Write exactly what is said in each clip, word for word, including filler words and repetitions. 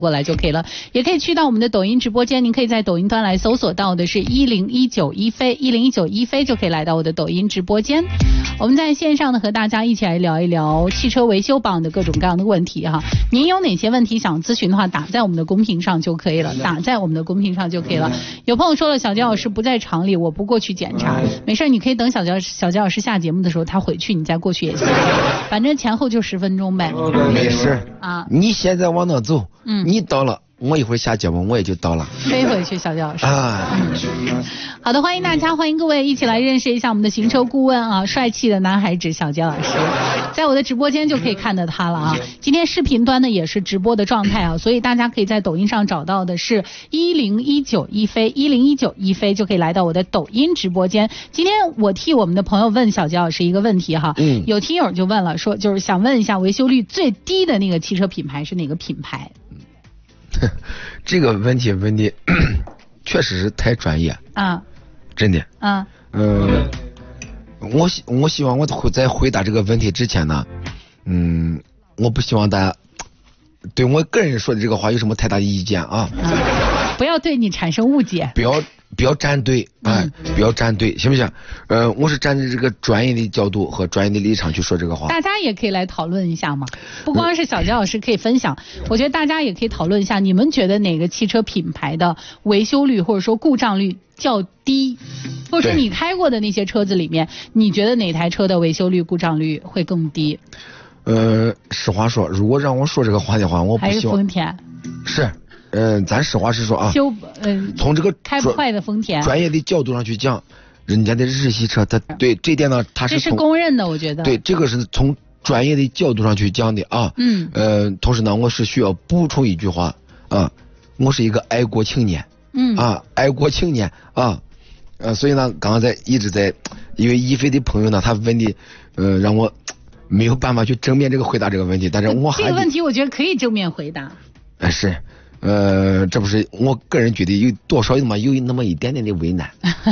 过来就可以了，也可以去到我们的抖音直播间，您可以在抖音端来搜索到的是一零一九一飞一零一九一飞，就可以来到我的抖音直播间。我们在线上呢和大家一起来聊一聊汽车维修保养的各种各样的问题哈。您有哪些问题想咨询的话，打在我们的公屏上就可以了，打在我们的公屏上就可以了。有朋友说了，小杰老师不在厂里，我不过去检查，没事，你可以等小杰小杰老师下节目的时候他回去，你再过去也行，反正前后就十分钟呗。 没事啊，你现在往那走， 嗯， 你到了，我一会儿下节目我也就到了， 飞回去。小杰老师啊、 嗯，好的，欢迎大家，欢迎各位一起来认识一下我们的行车顾问啊，帅气的男孩子小杰老师，在我的直播间就可以看到他了啊。今天视频端呢也是直播的状态啊，所以大家可以在抖音上找到的是一零一九一飞一零一九一飞，就可以来到我的抖音直播间。今天我替我们的朋友问小杰老师一个问题哈，嗯，有听友就问了，说就是想问一下维修率最低的那个汽车品牌是哪个品牌？ 这个问题问的确实是太专业啊， 真的啊， 嗯、呃，我我希望我在回答这个问题之前呢，嗯，我不希望大家对我个人说的这个话有什么太大的意见啊， 啊不要对你产生误解， 不要不要站队，哎、嗯，不要站队，行不行？呃，我是站在这个专业的角度和专业的立场去说这个话。 大家也可以来讨论一下嘛，不光是小杰老师可以分享，嗯、我觉得大家也可以讨论一下，你们觉得哪个汽车品牌的维修率或者说故障率较低，或者说你开过的那些车子里面，你觉得哪台车的维修率、故障率会更低？ 呃，实话说，如果让我说这个话的话，我不希望。还是丰田。 是。嗯、呃，咱实话实说啊， 修嗯、呃， 从这个开不坏的丰田专业的角度上去讲，人家的日系车，它对这点呢，它是这是公认的，我觉得。 对，这个是从专业的角度上去讲的啊。嗯。呃，同时呢，我是需要补充一句话啊，我是一个爱国青年。嗯。啊，爱国青年啊，呃，所以呢，刚刚在一直在，因为一飞的朋友呢，他问的，呃，让我没有办法去正面这个回答这个问题，但是我还这个问题我觉得可以正面回答。 哎、呃，是。呃，这不是我个人觉得有多少有那么有那么一点点的为难。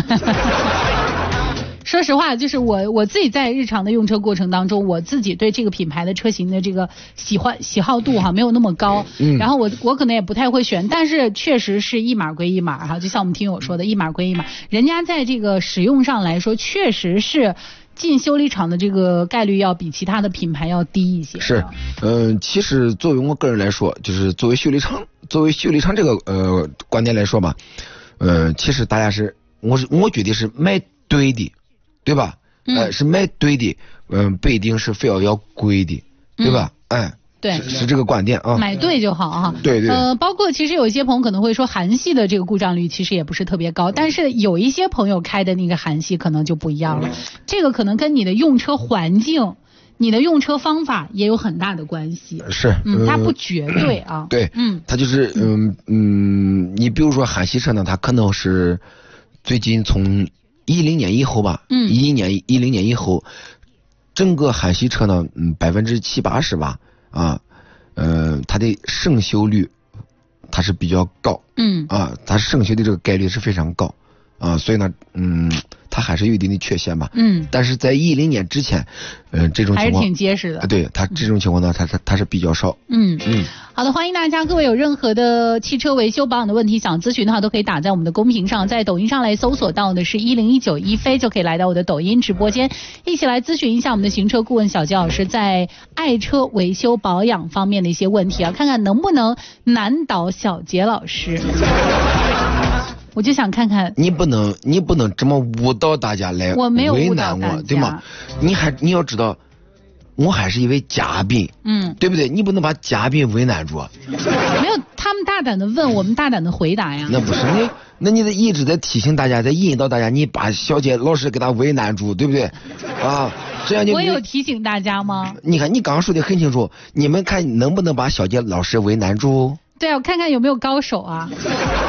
说实话，就是我我自己在日常的用车过程当中，我自己对这个品牌的车型的这个喜欢喜好度哈没有那么高，嗯，然后我我可能也不太会选，但是确实是一码归一码哈，就像我们听友说的，一码归一码，人家在这个使用上来说，确实是进修理厂的这个概率要比其他的品牌要低一些。 是，嗯、呃，其实作为我个人来说，就是作为修理厂，作为修理厂这个呃观点来说吧，呃，其实大家是，我是我觉得是买对的，对吧？嗯、呃，是买对的，嗯、呃，不一定是非要要贵的，对吧？嗯、哎。 对， 是, 是这个观点啊， 买对就好哈。 对对。 呃，包括其实有一些朋友可能会说，韩系的这个故障率其实也不是特别高，但是有一些朋友开的那个韩系可能就不一样了，嗯、这个可能跟你的用车环境、你的用车方法也有很大的关系。 是， 嗯，它不绝对啊。 对，嗯，它就是嗯嗯，你比如说韩系车呢，它可能是最近从一零年以后吧，嗯，一一年、一零年以后，整个韩系车呢，嗯，百分之七八十吧。啊，呃，它的生锈率它是比较高，嗯，啊，它生锈的这个概率是非常高，啊，所以呢，嗯，它还是有一定的缺陷吧，嗯，但是在一零年之前，嗯、呃，这种情况还是挺结实的， 啊、对它这种情况呢，它它它是比较少， 嗯嗯，好的，欢迎大家，各位有任何的汽车维修保养的问题想咨询的话，都可以打在我们的公屏上，在抖音上来搜索到的是一零一九一飞，就可以来到我的抖音直播间，一起来咨询一下我们的行车顾问小杰老师在爱车维修保养方面的一些问题啊，看看能不能难倒小杰老师。我就想看看， 你不能，你不能这么误导大家来为难我，对吗？你还你要知道，我还是一位嘉宾，嗯，对不对？你不能把嘉宾为难住。 没有，他们大胆的问，我们大胆的回答呀。 那不是你，那你得一直在提醒大家，在引导大家，你把小杰老师给他为难住，对不对？啊，这样就我有提醒大家吗？ 你看，你刚刚说的很清楚，你们看能不能把小杰老师为难住？ 对啊，我看看有没有高手啊。